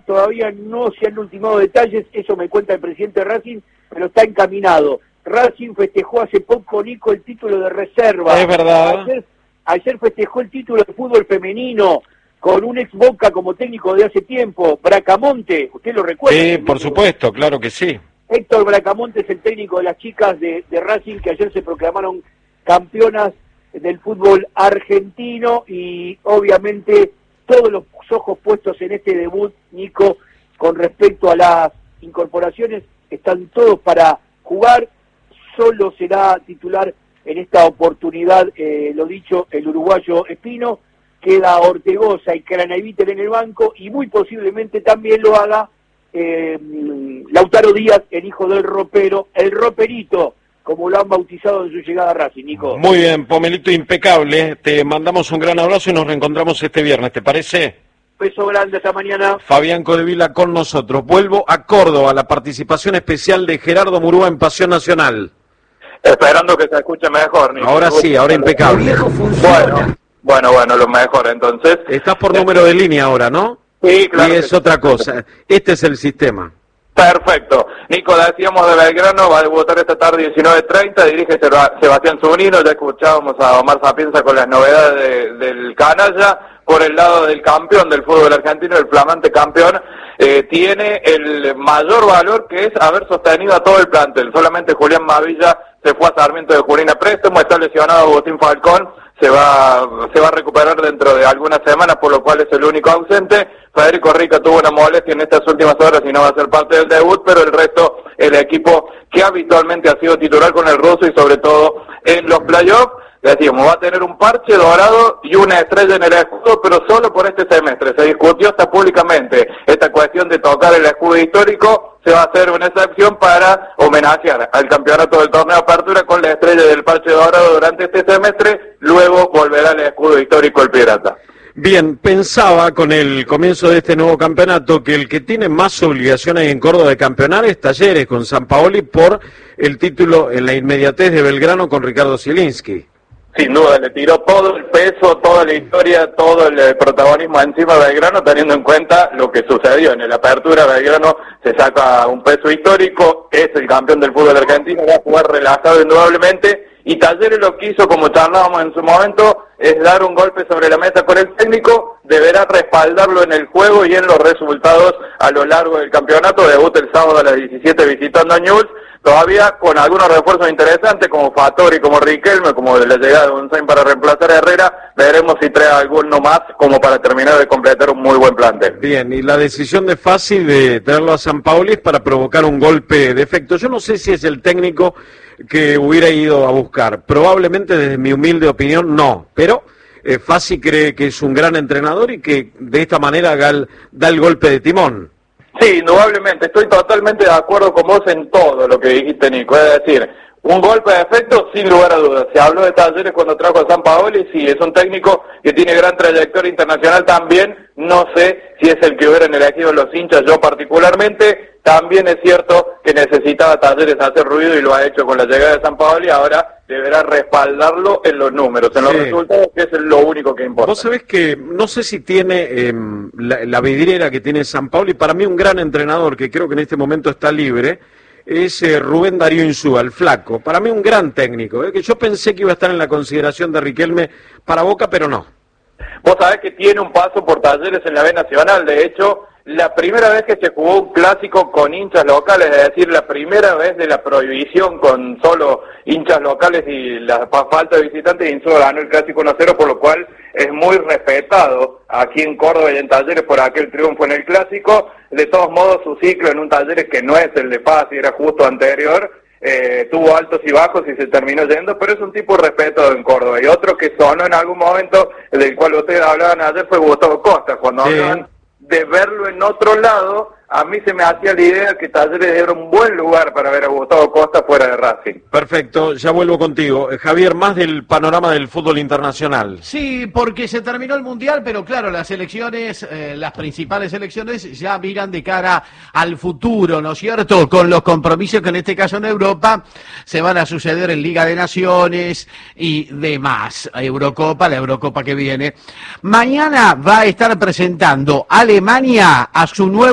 todavía no se han ultimado detalles, eso me cuenta el presidente de Racing, pero está encaminado. Racing festejó hace poco, Nico, el título de reserva. Es verdad. Ayer festejó el título de fútbol femenino con un ex Boca como técnico de hace tiempo, Bracamonte, ¿usted lo recuerda? Sí, por supuesto, claro que sí. Héctor Bracamonte es el técnico de las chicas de Racing, que ayer se proclamaron campeonas del fútbol argentino, y obviamente todos los ojos puestos en este debut, Nico, con respecto a las incorporaciones, están todos para jugar. Solo será titular en esta oportunidad, lo dicho, el uruguayo Espino. Queda Ortegoza y Craneviter en el banco, y muy posiblemente también lo haga Lautaro Díaz, el hijo del ropero, el roperito, como lo han bautizado en su llegada a Racing, Nico. Muy bien, Pomelito, impecable. Te mandamos un gran abrazo y nos reencontramos este viernes, ¿te parece? Beso grande, hasta mañana. Fabián Codevila con nosotros. Vuelvo a Córdoba, la participación especial de Gerardo Murúa en Pasión Nacional. Esperando que se escuche mejor, Nico. Ahora sí, ahora impecable. Bueno, lo mejor, entonces. Estás por número de línea ahora, ¿no? Sí, claro. Y es otra cosa. Este es el sistema. Perfecto. Nico, decíamos de Belgrano, va a debutar esta tarde 19:30, dirige Sebastián Zunino, ya escuchábamos a Omar Sapienza con las novedades del canalla. Por el lado del campeón del fútbol argentino, el flamante campeón, tiene el mayor valor, que es haber sostenido a todo el plantel. Solamente Julián Mavilla se fue a Sarmiento de Junín a préstamo, está lesionado Agustín Falcón, se va a recuperar dentro de algunas semanas, por lo cual es el único ausente. Federico Rica tuvo una molestia en estas últimas horas y no va a ser parte del debut, pero el resto, el equipo que habitualmente ha sido titular con el ruso y sobre todo en los playoffs. Decíamos, va a tener un parche dorado y una estrella en el escudo, pero solo por este semestre. Se discutió hasta públicamente esta cuestión de tocar el escudo histórico. Se va a hacer una excepción para homenajear al campeonato del torneo de apertura con la estrella del parche dorado durante este semestre. Luego volverá el escudo histórico el Pirata. Bien, pensaba con el comienzo de este nuevo campeonato que el que tiene más obligaciones en Córdoba de campeonar es Talleres con Sampaoli por el título en la inmediatez de Belgrano con Ricardo Zielinski. Sin duda, le tiró todo el peso, toda la historia, todo el protagonismo encima de Belgrano, teniendo en cuenta lo que sucedió en la apertura. Belgrano se saca un peso histórico, es el campeón del fútbol argentino, va a jugar relajado indudablemente, y Talleres lo que hizo, como charlábamos en su momento, es dar un golpe sobre la mesa con el técnico, deberá respaldarlo en el juego y en los resultados a lo largo del campeonato. Debuta el sábado a las 17 visitando a Newell's, todavía con algunos refuerzos interesantes como Fattori, como Riquelme, como de la llegada de González para reemplazar a Herrera. Veremos si trae alguno más como para terminar de completar un muy buen plantel. Bien, y la decisión de Fassi de traerlo a Sampaoli es para provocar un golpe de efecto. Yo no sé si es el técnico que hubiera ido a buscar. Probablemente, desde mi humilde opinión, no. Pero Fassi cree que es un gran entrenador y que de esta manera da el golpe de timón. Sí, indudablemente, estoy totalmente de acuerdo con vos en todo lo que dijiste, Nico. Es decir, un golpe de efecto sin lugar a dudas. Se habló de Talleres cuando trajo a Sampaoli, sí, es un técnico que tiene gran trayectoria internacional también. No sé si es el que hubieran elegido los hinchas, yo particularmente. También es cierto que necesitaba Talleres hacer ruido y lo ha hecho con la llegada de Sampaoli. Ahora deberá respaldarlo en los números, en los resultados, que es lo único que importa. Vos sabés que no sé si tiene la vidriera que tiene Sampaoli. Para mí un gran entrenador que creo que en este momento está libre es Rubén Darío Insúa, el flaco. Para mí un gran técnico, que yo pensé que iba a estar en la consideración de Riquelme para Boca, pero no. Vos sabés que tiene un paso por Talleres en la B Nacional. De hecho, la primera vez que se jugó un clásico con hinchas locales, es decir, la primera vez de la prohibición con solo hinchas locales y la falta de visitantes, Insúa ganó el clásico 1-0, por lo cual es muy respetado aquí en Córdoba y en Talleres por aquel triunfo en el clásico. De todos modos, su ciclo en un Talleres que no es el de Fassi, era justo anterior, tuvo altos y bajos y se terminó yendo, pero es un tipo respetado en Córdoba. Y otro que sonó en algún momento, del cual ustedes hablaban ayer, fue Gustavo Costa. Cuando hablaban de verlo en otro lado, a mí se me hacía la idea que Talleres era un buen lugar para ver a Gustavo Costa fuera de Racing. Perfecto, ya vuelvo contigo. Javier, más del panorama del fútbol internacional. Sí, porque se terminó el Mundial, pero claro, las elecciones, las principales elecciones ya miran de cara al futuro, ¿no es cierto? Con los compromisos que en este caso en Europa se van a suceder en Liga de Naciones y demás. Eurocopa, la Eurocopa que viene. Mañana va a estar presentando Alemania a su nuevo